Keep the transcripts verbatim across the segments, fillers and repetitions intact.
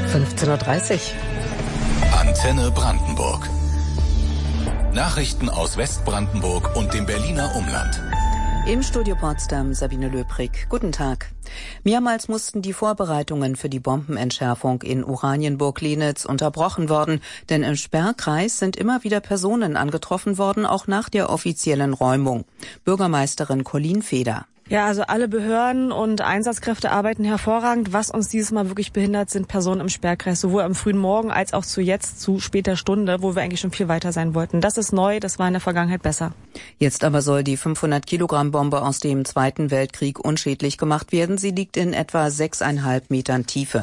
fünfzehn Uhr dreißig. Antenne Brandenburg. Nachrichten aus Westbrandenburg und dem Berliner Umland. Im Studio Potsdam Sabine Löbrig. Guten Tag. Mehrmals mussten die Vorbereitungen für die Bombenentschärfung in Oranienburg-Lenitz unterbrochen worden, denn im Sperrkreis sind immer wieder Personen angetroffen worden, auch nach der offiziellen Räumung. Bürgermeisterin Colleen Feder. Ja, also alle Behörden und Einsatzkräfte arbeiten hervorragend. Was uns dieses Mal wirklich behindert, sind Personen im Sperrkreis, sowohl am frühen Morgen als auch zu jetzt, zu später Stunde, wo wir eigentlich schon viel weiter sein wollten. Das ist neu, das war in der Vergangenheit besser. Jetzt aber soll die fünfhundert Kilogramm Bombe aus dem Zweiten Weltkrieg unschädlich gemacht werden. Sie liegt in etwa sechseinhalb Metern Tiefe.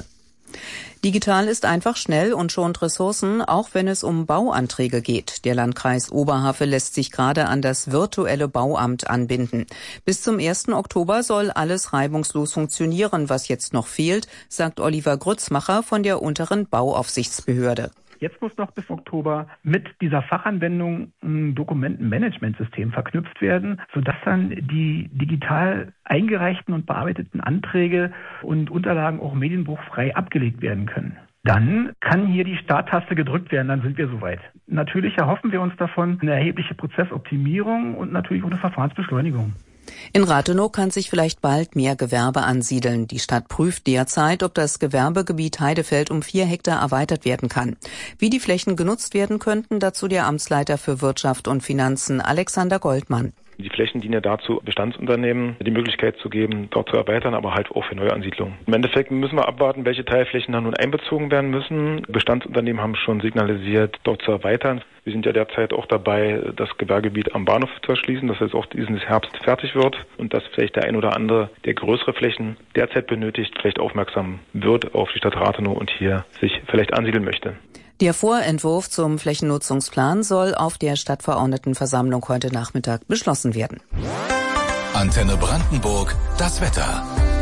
Digital ist einfach, schnell und schont Ressourcen, auch wenn es um Bauanträge geht. Der Landkreis Oberhavel lässt sich gerade an das virtuelle Bauamt anbinden. Bis zum ersten Oktober soll alles reibungslos funktionieren. Was jetzt noch fehlt, sagt Oliver Grützmacher von der unteren Bauaufsichtsbehörde. Jetzt muss noch bis Oktober mit dieser Fachanwendung ein Dokumentenmanagementsystem verknüpft werden, sodass dann die digital eingereichten und bearbeiteten Anträge und Unterlagen auch medienbruchfrei abgelegt werden können. Dann kann hier die Starttaste gedrückt werden, dann sind wir soweit. Natürlich erhoffen wir uns davon eine erhebliche Prozessoptimierung und natürlich auch eine Verfahrensbeschleunigung. In Rathenow kann sich vielleicht bald mehr Gewerbe ansiedeln. Die Stadt prüft derzeit, ob das Gewerbegebiet Heidefeld um vier Hektar erweitert werden kann. Wie die Flächen genutzt werden könnten, dazu der Amtsleiter für Wirtschaft und Finanzen Alexander Goldmann. Die Flächen dienen ja dazu, Bestandsunternehmen die Möglichkeit zu geben, dort zu erweitern, aber halt auch für Neuansiedlungen. Im Endeffekt müssen wir abwarten, welche Teilflächen da nun einbezogen werden müssen. Bestandsunternehmen haben schon signalisiert, dort zu erweitern. Wir sind ja derzeit auch dabei, das Gewerbegebiet am Bahnhof zu erschließen, dass jetzt auch diesen Herbst fertig wird und dass vielleicht der ein oder andere, der größere Flächen derzeit benötigt, vielleicht aufmerksam wird auf die Stadt Rathenow und hier sich vielleicht ansiedeln möchte. Der Vorentwurf zum Flächennutzungsplan soll auf der Stadtverordnetenversammlung heute Nachmittag beschlossen werden. Antenne Brandenburg, das Wetter.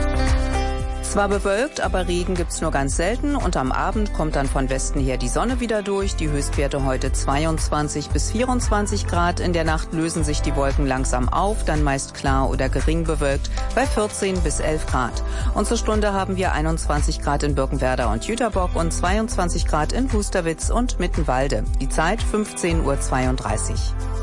Zwar bewölkt, aber Regen gibt's nur ganz selten und am Abend kommt dann von Westen her die Sonne wieder durch. Die Höchstwerte heute zweiundzwanzig bis vierundzwanzig Grad. In der Nacht lösen sich die Wolken langsam auf, dann meist klar oder gering bewölkt bei vierzehn bis elf Grad. Und zur Stunde haben wir einundzwanzig Grad in Birkenwerder und Jüterbock und zweiundzwanzig Grad in Wusterwitz und Mittenwalde. Die Zeit fünfzehn Uhr zweiunddreißig.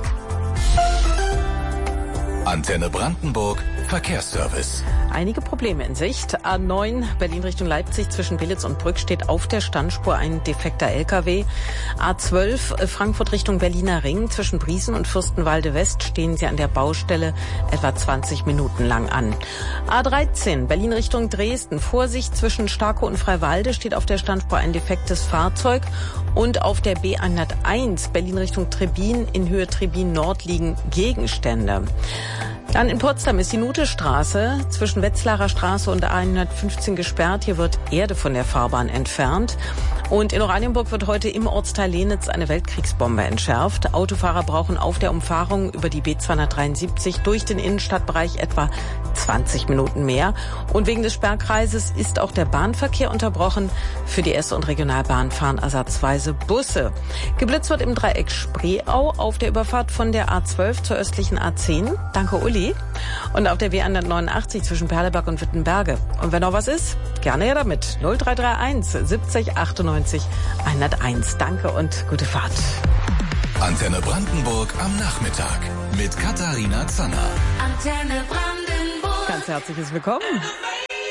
Antenne Brandenburg, Verkehrsservice. Einige Probleme in Sicht. A neun Berlin Richtung Leipzig zwischen Belitz und Brück steht auf der Standspur ein defekter L K W. A zwölf Frankfurt Richtung Berliner Ring zwischen Briesen und Fürstenwalde West stehen Sie an der Baustelle etwa zwanzig Minuten lang an. A dreizehn Berlin Richtung Dresden. Vorsicht, zwischen Starkow und Freiwalde steht auf der Standspur ein defektes Fahrzeug. Und auf der B hunderteins Berlin Richtung Trebin in Höhe Trebin Nord liegen Gegenstände. Dann in Potsdam ist die Nutestraße zwischen Wetzlarer Straße und A hundertfünfzehn gesperrt. Hier wird Erde von der Fahrbahn entfernt. Und in Oranienburg wird heute im Ortsteil Lenitz eine Weltkriegsbombe entschärft. Autofahrer brauchen auf der Umfahrung über die B zweihundertdreiundsiebzig durch den Innenstadtbereich etwa zwanzig Minuten mehr. Und wegen des Sperrkreises ist auch der Bahnverkehr unterbrochen. Für die S- und Regionalbahn fahren ersatzweise Busse. Geblitzt wird im Dreieck Spreeau auf der Überfahrt von der A zwölf zur östlichen A zehn. Danke, Uli. Und auf der B hundertneunundachtzig zwischen Perleberg und Wittenberge. Und wenn noch was ist, gerne her damit. null drei drei eins siebzig achtundneunzig hunderteins. Danke und gute Fahrt. Antenne Brandenburg am Nachmittag mit Katharina Zanner. Antenne Brandenburg. Ganz herzliches Willkommen.